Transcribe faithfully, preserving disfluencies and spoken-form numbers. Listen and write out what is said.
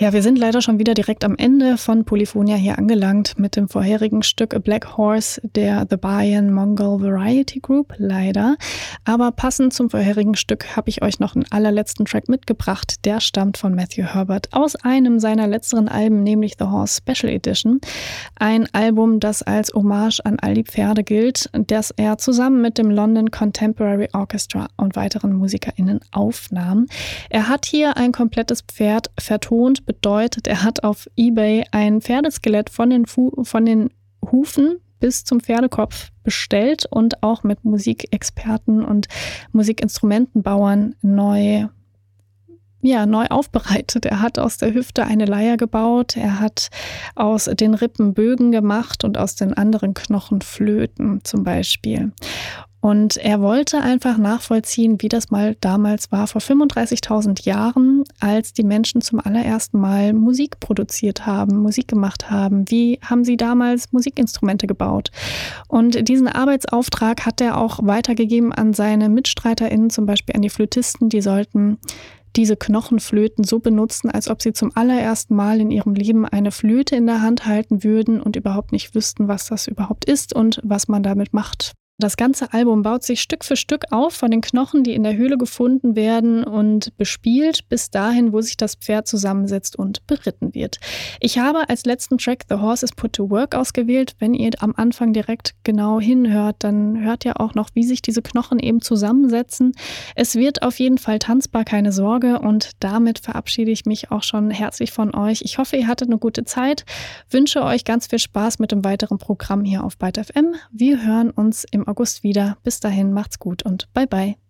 Ja, wir sind leider schon wieder direkt am Ende von Polyphonia hier angelangt mit dem vorherigen Stück A Black Horse der The Bahian Mongol Variety Group, leider. Aber passend zum vorherigen Stück habe ich euch noch einen allerletzten Track mitgebracht. Der stammt von Matthew Herbert aus einem seiner letzteren Alben, nämlich The Horse Special Edition. Ein Album, das als Hommage an all die Pferde gilt, das er zusammen mit dem London Contemporary Orchestra und weiteren MusikerInnen aufnahm. Er hat hier ein komplettes Pferd vertont, bedeutet, er hat auf eBay ein Pferdeskelett von den, Fu- von den Hufen bis zum Pferdekopf bestellt und auch mit Musikexperten und Musikinstrumentenbauern neu, ja, neu aufbereitet. Er hat aus der Hüfte eine Leier gebaut, er hat aus den Rippen Bögen gemacht und aus den anderen Knochen Flöten zum Beispiel. Und er wollte einfach nachvollziehen, wie das mal damals war, vor fünfunddreißigtausend Jahren, als die Menschen zum allerersten Mal Musik produziert haben, Musik gemacht haben. Wie haben sie damals Musikinstrumente gebaut? Und diesen Arbeitsauftrag hat er auch weitergegeben an seine MitstreiterInnen, zum Beispiel an die Flötisten. Die sollten diese Knochenflöten so benutzen, als ob sie zum allerersten Mal in ihrem Leben eine Flöte in der Hand halten würden und überhaupt nicht wüssten, was das überhaupt ist und was man damit macht. Das ganze Album baut sich Stück für Stück auf von den Knochen, die in der Höhle gefunden werden und bespielt, bis dahin, wo sich das Pferd zusammensetzt und beritten wird. Ich habe als letzten Track The Horse is Put to Work ausgewählt. Wenn ihr am Anfang direkt genau hinhört, dann hört ihr auch noch, wie sich diese Knochen eben zusammensetzen. Es wird auf jeden Fall tanzbar, keine Sorge. Und damit verabschiede ich mich auch schon herzlich von euch. Ich hoffe, ihr hattet eine gute Zeit. Wünsche euch ganz viel Spaß mit dem weiteren Programm hier auf Byte F M. Wir hören uns im August wieder. Bis dahin, macht's gut und bye bye.